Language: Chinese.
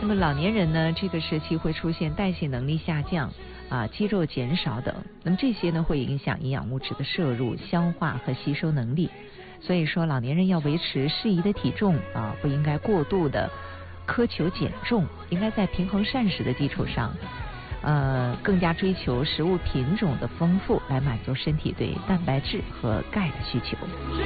那么老年人呢，这个时期会出现代谢能力下降肌肉减少等，那么这些呢会影响营养物质的摄入、消化和吸收能力。所以说老年人要维持适宜的体重不应该过度的苛求减重，应该在平衡膳食的基础上更加追求食物品种的丰富，来满足身体对蛋白质和钙的需求。